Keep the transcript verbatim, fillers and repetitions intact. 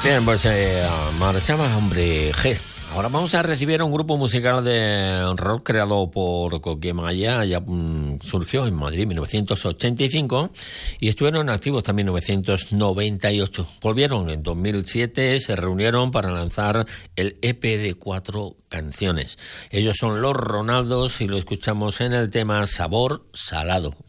Bien, pues eh, marchamos, hombre, G. Ahora vamos a recibir a un grupo musical de rock creado por Coquemaya. Ya um, surgió en Madrid en mil novecientos ochenta y cinco y estuvieron activos también en mil novecientos noventa y ocho. Volvieron en dos mil siete, se reunieron para lanzar el E P de cuatro canciones. Ellos son Los Ronaldos y lo escuchamos en el tema Sabor Salado.